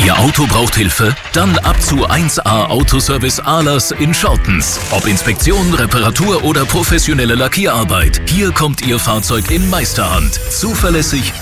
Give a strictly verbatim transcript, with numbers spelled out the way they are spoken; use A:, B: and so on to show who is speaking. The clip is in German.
A: Ihr Auto braucht Hilfe? Dann ab zu eins A Autoservice Ahlers in Schortens. Ob Inspektion, Reparatur oder professionelle Lackierarbeit, hier kommt Ihr Fahrzeug in Meisterhand. Zuverlässig,